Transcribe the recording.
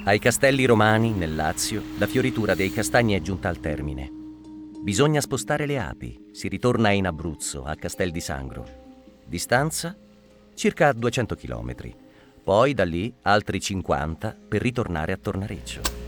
Ai Castelli Romani, nel Lazio, la fioritura dei castagni è giunta al termine. Bisogna spostare le api. Si ritorna in Abruzzo, a Castel di Sangro. Distanza? Circa 200 chilometri. Poi da lì altri 50 per ritornare a Tornareccio.